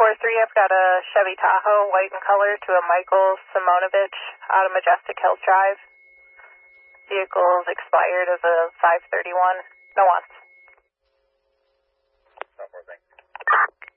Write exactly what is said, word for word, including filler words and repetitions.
four three, I've got a Chevy Tahoe, white in color, to a Michael Simonovich out of Majestic Hills Drive. Vehicle's expired as a five thirty-one. No wants.